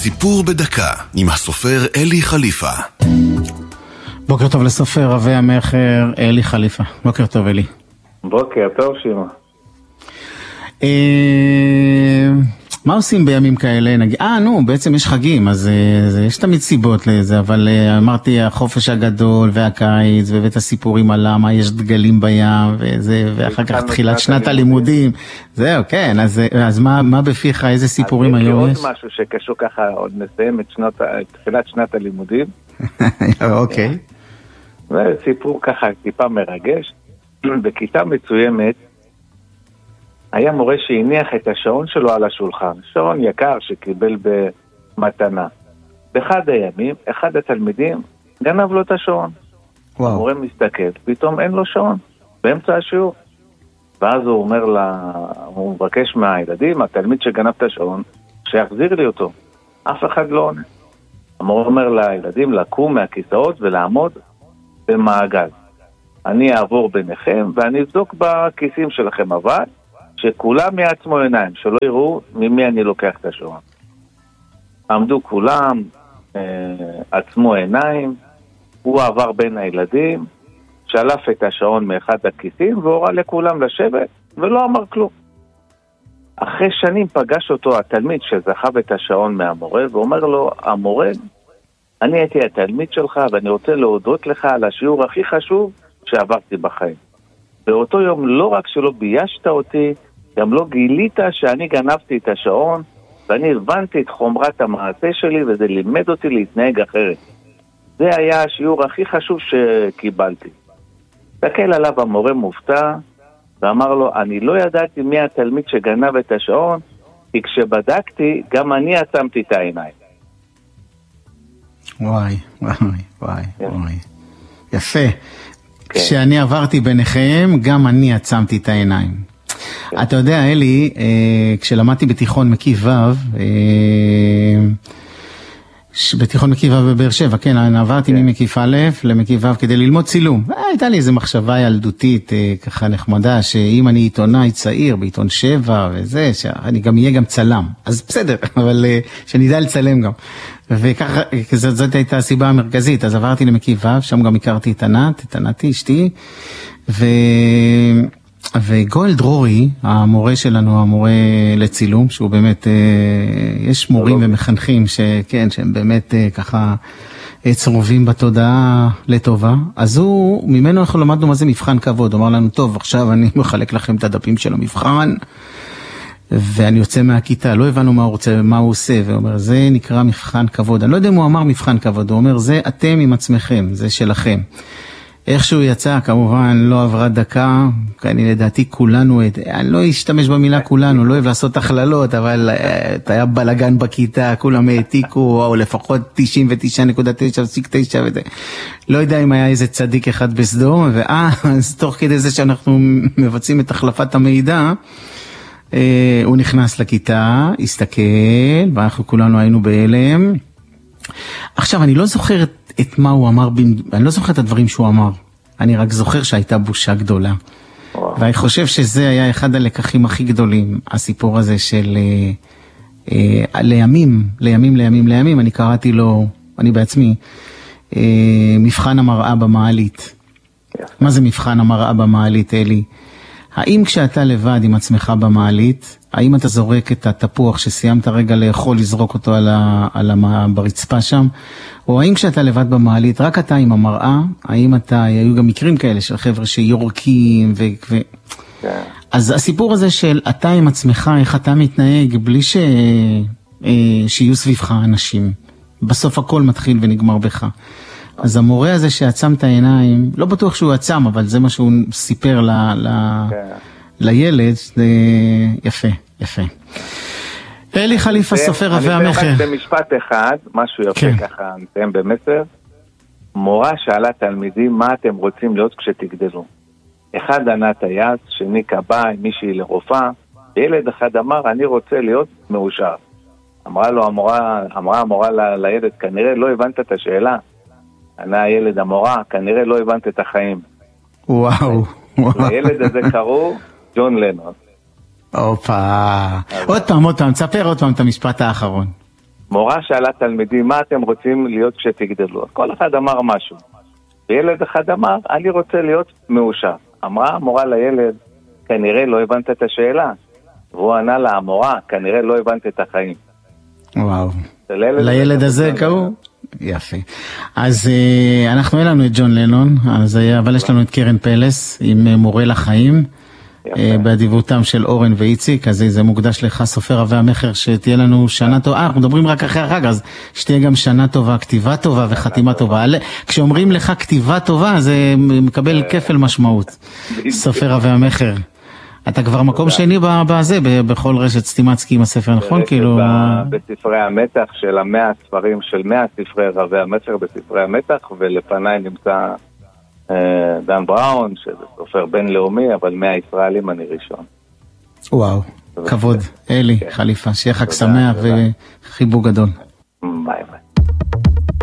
סיפור בדקה עם הסופר אלי חליפה. בוקר טוב לסופר רבי המחר אלי חליפה. בוקר טוב אלי. בוקר טוב שימה. מה עושים בימים כאלה? נגיד, בעצם יש חגים, אז יש תמיד סיבות לזה, אבל אמרתי החופש הגדול והקיץ ובית הסיפורים על למה יש דגלים בים וזה, ואחר כך תחילת שנת הלימודים. זהו, כן, אז מה בפיך, איזה סיפורים היום יש? עוד משהו שקשור ככה, עוד נסיים את תחילת שנת הלימודים. אוקיי. וסיפור ככה טיפה מרגש. בכיתה מסוימת היה מורה שהניח את השעון שלו על השולחן, שעון יקר שקיבל במתנה. באחד הימים, אחד התלמידים גנב לו את השעון. המורה מסתכל, פתאום אין לו שעון, באמצע השיעור. ואז הוא מבקש מהילדים, התלמיד שגנב את השעון, שיחזיר לי אותו. אף אחד לא עונה. המורה אומר לילדים לקום מהכיסאות ולעמוד במעגל. אני אעבור ביניכם ואני אבדוק בכיסים שלכם, אבל שכולם יעצמו עיניים, שלא יראו ממי אני לוקח את השעון. עמדו כולם, עצמו עיניים, הוא עבר בין הילדים, שלף את השעון מאחד הכיסים והורה לכולם לשבת ולא אמר כלום. אחרי שנים פגש אותו התלמיד שזכב את השעון מהמורה ואומר לו, המורה, אני הייתי התלמיד שלך ואני רוצה להודות לך על השיעור הכי חשוב שעברתי בחיים. באותו יום לא רק שלא ביישת אותי, גם לא גילית שאני גנבתי את השעון, ואני הבנתי את חומרת המעשה שלי, וזה לימד אותי להתנהג אחרת. זה היה השיעור הכי חשוב שקיבלתי. תקל עליו המורה מופתע, ואמר לו, אני לא ידעתי מי התלמיד שגנב את השעון, כי כשבדקתי, גם אני עצמתי את העיניים. וואי. יפה. כשאני עברתי ביניכם, גם אני עצמתי את העיניים. אתה יודע, אלי, כשלמדתי בתיכון מקיף ו', בתיכון מקיף ו' בבאר שבע, כן, עברתי ממקיף א' למקיף ו' כדי ללמוד צילום. הייתה לי איזו מחשבה ילדותית ככה נחמדה, שאם אני עיתונאי צעיר בעיתון 7 וזה, שאני גם אהיה גם צלם. אז בסדר, אבל שאני אדע לצלם גם. וככה, זאת הייתה הסיבה המרכזית. אז עברתי למקיף ו', שם גם הכרתי את ענת, אשתי, וגואל דרורי, המורה שלנו, המורה לצילום, שהוא באמת, יש מורים ומחנכים שהם באמת ככה צרובים בתודעה לטובה. אז ממנו אנחנו למדנו מה זה מבחן כבוד. הוא אמר לנו, טוב, עכשיו אני מחלק לכם את הדפים של המבחן, ואני יוצא מהכיתה, לא הבנו מה הוא עושה, ואומר, זה נקרא מבחן כבוד. אני לא יודע אם הוא אמר מבחן כבוד, הוא אומר, זה אתם עם עצמכם, זה שלכם. איך שהוא יצא, כמובן לא עברה דקה, אני לדעתי כולנו, אני לא אשתמש במילה כולנו, לא אוהב לעשות הכללות, אבל היה בלגן בכיתה, כולם העתיקו, או לפחות 99.9 וזה. לא יודע אם היה איזה צדיק אחד בסדום, אז תוך כדי זה שאנחנו מבצעים את החלפת המידע, הוא נכנס לכיתה, הסתכל, ואנחנו כולנו היינו בהלם. עכשיו, אני לא זוכר את מה הוא אמר, אני לא זוכר את הדברים שהוא אמר. אני רק זוכר שהייתה בושה גדולה. ואני חושב שזה היה אחד הלקחים הכי גדולים, הסיפור הזה של לימים, אני קראתי לו, אני בעצמי, מבחן המראה במעלית. מה זה מבחן המראה במעלית, אלי? האם כשאתה לבד עם עצמך במעלית, האם אתה זורק את התפוח שסיימת רגע לאכול, לזרוק אותו ברצפה שם, או האם כשאתה לבד במעלית, רק אתה עם המראה, האם היו גם מקרים כאלה של חבר'ה שיורקים אז הסיפור הזה של אתה עם עצמך, איך אתה מתנהג בלי שיהיו סביבך אנשים, בסוף הכל מתחיל ונגמר בך. אז המורה הזה שעצם את העיניים, לא בטוח שהוא עצם, אבל זה מה שהוא סיפר לילד, זה יפה. אלי חליפה, סופר רבי המחר. אני במשפט אחד, משהו יפה ככה, נסיים במסר. מורה שאלה תלמידים, מה אתם רוצים להיות כשתגדלו? אחד ענה טייס, שני קב"א, מישהי לרופאה, ילד אחד אמר, אני רוצה להיות מאושר. אמרה המורה לילד, כנראה לא הבנת את השאלה. ענה הילד, המורה, כנראה לא הבנת את החיים. וואו. לילד הזה קראו ג'ון לנון. עוד פעם, תספר עוד פעם את המשפט האחרון. מורה שאלה תלמידים, מה אתם רוצים להיות כשתגדלו? כל אחד אמר משהו. וילד אחד אמר, אני רוצה להיות מאושר. אמרה המורה לילד, כנראה לא הבנת את השאלה. והוא ענה לה, המורה, כנראה לא הבנת את החיים. וואו. לילד הזה קראו? יפה. אז אנחנו אין לנו את ג'ון לנון, אבל יש לנו את קרן פלס עם מורה לחיים. באדיבותם של אורן ואיציק, אז זה מוקדש לך סופר רבי המחר, שתהיה לנו שנה טובה, אנחנו מדברים רק אחרי החג, אז שתהיה גם שנה טובה, כתיבה טובה וחתימה טובה. כשאומרים לך כתיבה טובה, זה מקבל כפל משמעות. סופר רבי המחר. אתה כבר מקום שני בזה, בכל רשת סטימצקי עם הספר, נכון? בספרי המתח של 100 ספרים, של 100 ספרי רבי המחר בספרי המתח, ולפניי נמצא דן בראון, שזה סופר בינלאומי, אבל 100 ישראלים אני ראשון. וואו, כבוד. אלי חליפה, שיהיה חג שמח וחיבוק גדול.